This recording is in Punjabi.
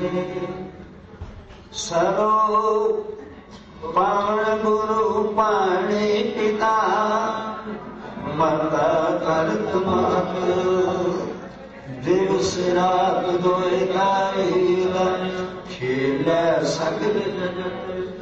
ਸਰੋ ਪਾਵਨ ਗੁਰੂ ਪਾਣੀ ਪਿਤਾ ਮਾਤਾ ਕਰਤ ਮਾਤ ਦਿਵਸ ਰਾਤ ਦੋਇ ਕਾਇਲ ਖੇਲੇ ਸਗਲ ਜਗਤ